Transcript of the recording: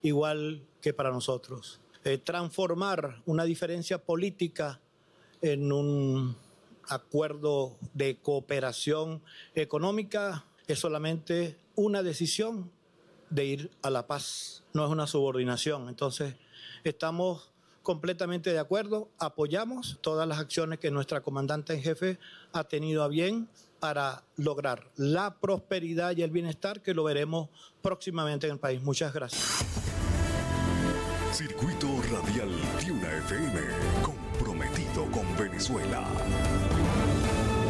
igual que para nosotros. Transformar una diferencia política en un acuerdo de cooperación económica es solamente una decisión de ir a la paz, no es una subordinación. Entonces, estamos completamente de acuerdo, apoyamos todas las acciones que nuestra comandante en jefe ha tenido a bien para lograr la prosperidad y el bienestar que lo veremos próximamente en el país. Muchas gracias. Circuito Radial Tiuna FM, comprometido con Venezuela.